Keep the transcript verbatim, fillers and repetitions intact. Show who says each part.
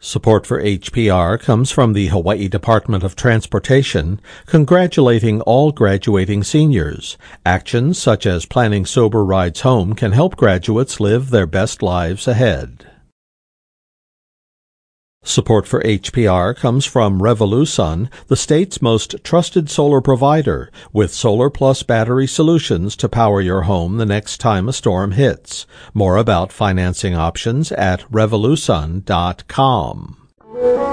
Speaker 1: Support for H P R comes from the Hawaii Department of Transportation, congratulating all graduating seniors. Actions such as planning sober rides home can help graduates live their best lives ahead. Support for H P R comes from Revolusun, the state's most trusted solar provider, with Solar Plus battery solutions to power your home the next time a storm hits. More about financing options at revolusun dot com.